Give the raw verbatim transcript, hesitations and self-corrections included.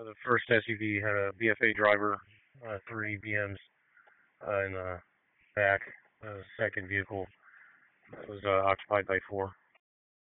Uh, the first S U V had a B F A driver, uh, three B Ms uh, in the back. Uh, the second vehicle was uh, occupied by four.